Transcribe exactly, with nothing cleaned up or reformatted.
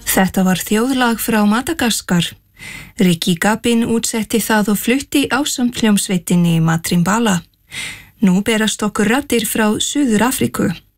Þetta var þjóðlag frá Madagaskar. Rikki Gabin útsetti það og flutti ásamt hljómsveitinni Matrimbala. Nú berast okkur raddir frá Suður Afríku.